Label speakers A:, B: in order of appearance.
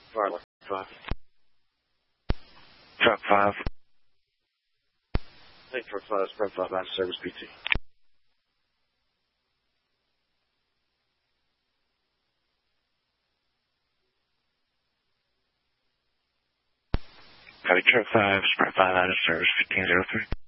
A: Farley, 5. Truck 5. Hey, Truck 5, Spread 5, out of service PT. Copy, Truck 5, Spread 5, out of service, 1503.